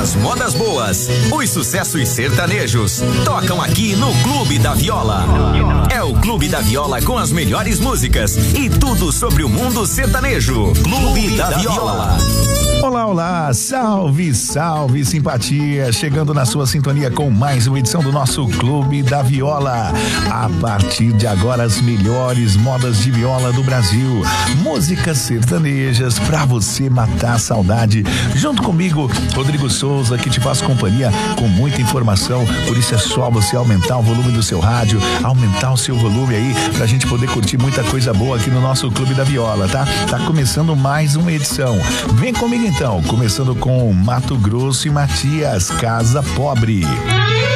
As modas boas, os sucessos sertanejos, tocam aqui no Clube da Viola. É o Clube da Viola com as melhores músicas e tudo sobre o mundo sertanejo. Clube da Viola. Olá, olá, salve, salve, simpatia, chegando na sua sintonia com mais uma edição do nosso Clube da Viola. A partir de agora, as melhores modas de viola do Brasil, músicas sertanejas pra você matar a saudade. Junto comigo, Rodrigo Souza, que te faz companhia com muita informação, por isso é só você aumentar o volume do seu rádio, aumentar o seu volume aí, pra gente poder curtir muita coisa boa aqui no nosso Clube da Viola, tá? Tá começando mais uma edição. Vem comigo então, começando com Mato Grosso e Matias, Casa Pobre.